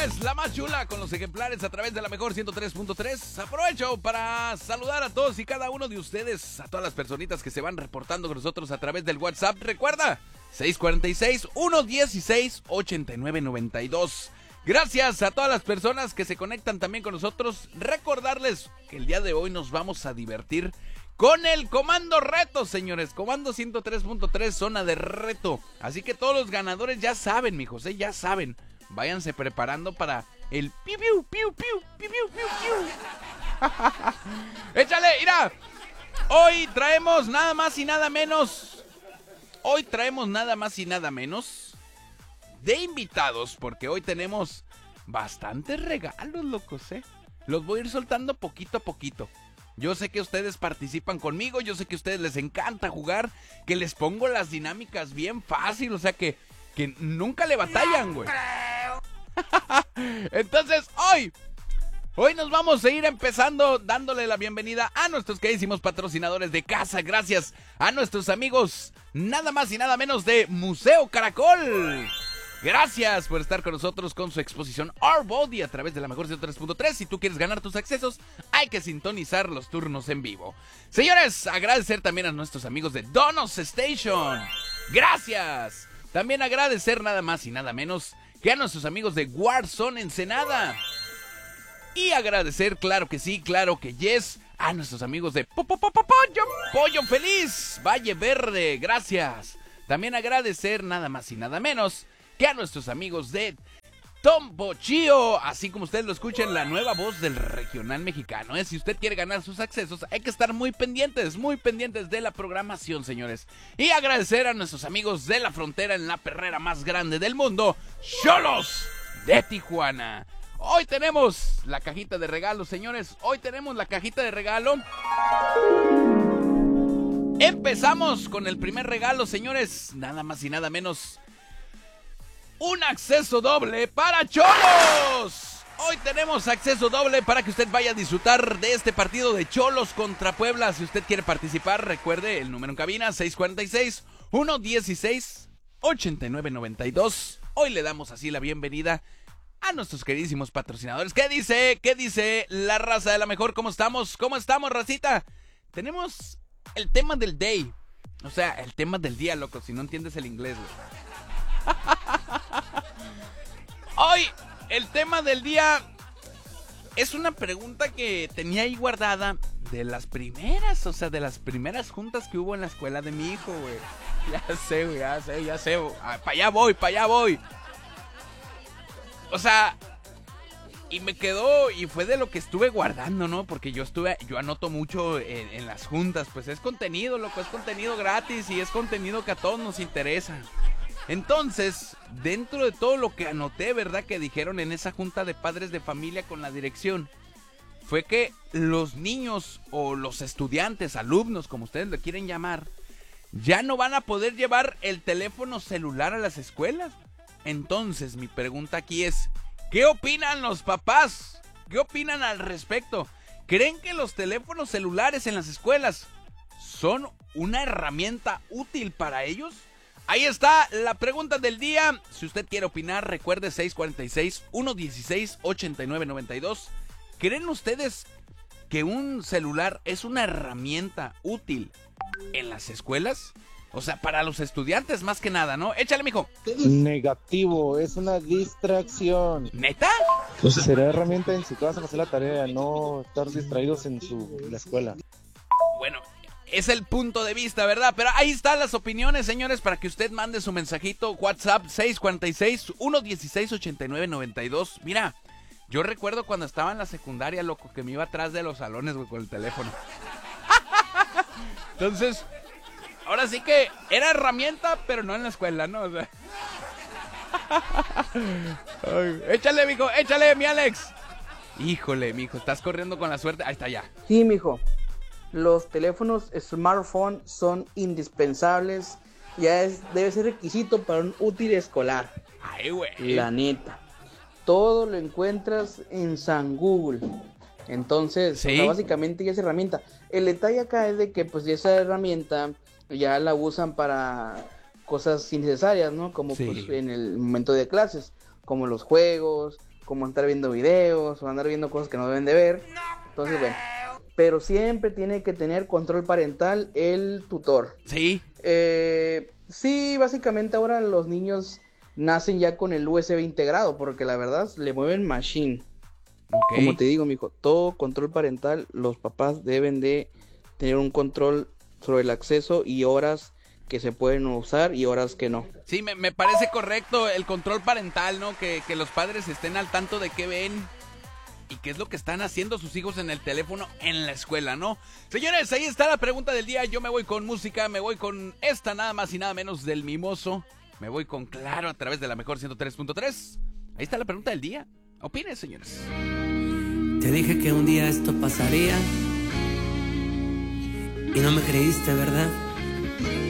Señores, la más chula con los ejemplares a través de la mejor 103.3. Aprovecho para saludar a todos y cada uno de ustedes, a todas las personitas que se van reportando con nosotros a través del WhatsApp. Recuerda, 646-116-8992. Gracias a todas las personas que se conectan también con nosotros. Recordarles que el día de hoy nos vamos a divertir con el Comando Reto, señores. Comando 103.3, zona de reto. Así que todos los ganadores ya saben, mijos, ya saben. Váyanse preparando para el piu piu piu piu piu piu piu piu. Échale, mira. Hoy traemos nada más y nada menos. Hoy traemos nada más y nada menos de invitados, porque hoy tenemos bastantes regalos, locos, Los voy a ir soltando poquito a poquito. Yo sé que ustedes participan conmigo, yo sé que a ustedes les encanta jugar, que les pongo las dinámicas bien fácil, o sea que nunca le batallan, güey. Entonces, hoy nos vamos a ir empezando dándole la bienvenida a nuestros queridísimos patrocinadores de casa. Gracias a nuestros amigos, nada más y nada menos de Museo Caracol. Gracias por estar con nosotros con su exposición Our Body a través de la mejor 103.3. Si tú quieres ganar tus accesos, hay que sintonizar los turnos en vivo. Señores, agradecer también a nuestros amigos de Donos Station. Gracias. También agradecer nada más y nada menos que a nuestros amigos de Warzone Ensenada. Y agradecer, claro que sí, claro que yes, a nuestros amigos de Pollo Feliz, Valle Verde. Gracias. También agradecer nada más y nada menos que a nuestros amigos de Tombochío, así como ustedes lo escuchan, la nueva voz del regional mexicano. Si usted quiere ganar sus accesos, hay que estar muy pendientes de la programación, señores. Y agradecer a nuestros amigos de la frontera en la perrera más grande del mundo, Xolos de Tijuana. Hoy tenemos la cajita de regalo, señores. Hoy tenemos la cajita de regalo. Empezamos con el primer regalo, señores. Nada más y nada menos, un acceso doble para Xolos. Hoy tenemos acceso doble para que usted vaya a disfrutar de este partido de Xolos contra Puebla. Si usted quiere participar, recuerde el número en cabina, 646-116-8992. Hoy le damos así la bienvenida a nuestros queridísimos patrocinadores. ¿Qué dice la raza de la mejor? ¿Cómo estamos, racita? Tenemos el tema del day. O sea, el tema del día, loco, si no entiendes el inglés, güey. Hoy, el tema del día es una pregunta que tenía ahí guardada de las primeras, juntas que hubo en la escuela de mi hijo, güey. Ya sé, güey, ya sé. Para allá voy. O sea, y me quedó, y fue de lo que estuve guardando, ¿no? Porque yo anoto mucho en las juntas, pues es contenido, loco, es contenido gratis y es contenido que a todos nos interesa. Entonces, dentro de todo lo que anoté, ¿verdad?, que dijeron en esa junta de padres de familia con la dirección, fue que los niños o los estudiantes, alumnos, como ustedes lo quieren llamar, ya no van a poder llevar el teléfono celular a las escuelas. Entonces, mi pregunta aquí es, ¿qué opinan los papás? ¿Qué opinan al respecto? ¿Creen que los teléfonos celulares en las escuelas son una herramienta útil para ellos? Ahí está la pregunta del día. Si usted quiere opinar, recuerde 646-116-8992. ¿Creen ustedes que un celular es una herramienta útil en las escuelas? O sea, para los estudiantes más que nada, ¿no? Échale, mijo. Negativo, es una distracción. ¿Neta? Será herramienta en si te vas a hacer la tarea, no estar distraídos en la escuela. Bueno, es el punto de vista, ¿verdad? Pero ahí están las opiniones, señores, para que usted mande su mensajito. WhatsApp 646-116-8992. Mira, yo recuerdo cuando estaba en la secundaria, loco, que me iba atrás de los salones, güey, con el teléfono. Entonces, ahora sí que era herramienta, pero no en la escuela, ¿no? O sea. Ay, échale, mijo, échale, mi Alex. Híjole, mijo, estás corriendo con la suerte. Ahí está ya. Sí, mijo. Los teléfonos smartphone son indispensables. Debe ser requisito para un útil escolar. Ay, güey. La neta. Todo lo encuentras en San Google. Entonces, ¿sí? O sea, básicamente ya es herramienta. El detalle acá es de que pues esa herramienta ya la usan para cosas innecesarias, ¿no? Como sí, pues en el momento de clases, como los juegos, como estar viendo videos o andar viendo cosas que no deben de ver. Entonces, bueno, pero siempre tiene que tener control parental el tutor. Sí. Sí, básicamente ahora los niños nacen ya con el USB integrado, porque la verdad le mueven machine. Ok. Como te digo, mijo, todo control parental, los papás deben de tener un control sobre el acceso y horas que se pueden usar y horas que no. Sí, me parece correcto el control parental, ¿no? Que los padres estén al tanto de qué ven y qué es lo que están haciendo sus hijos en el teléfono en la escuela, ¿no? Señores, ahí está la pregunta del día. Yo me voy con música, me voy con esta nada más y nada menos del Mimoso. Me voy con Claro a través de la mejor 103.3. Ahí está la pregunta del día. Opinen, señores. Te dije que un día esto pasaría y no me creíste, ¿verdad?